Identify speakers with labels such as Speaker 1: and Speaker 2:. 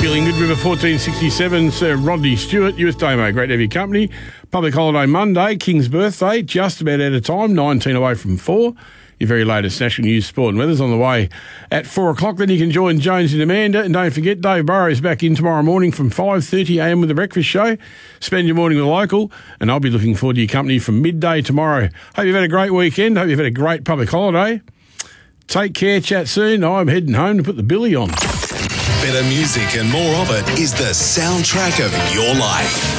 Speaker 1: Feeling Good River 1467, Sir Rodney Stewart, Youth Damo, great to have your company. Public holiday Monday, King's birthday, just about out of time, 19 away from 4. Your very latest national news, sport and weather's on the way at 4 o'clock. Then you can join Jones and Amanda. And don't forget, Dave Burrows back in tomorrow morning from 5:30am with The Breakfast Show. Spend your morning with local, and I'll be looking forward to your company from midday tomorrow. Hope you've had a great weekend. Hope you've had a great public holiday. Take care, chat soon. I'm heading home to put the billy on.
Speaker 2: Better music and more of it is the soundtrack of your life.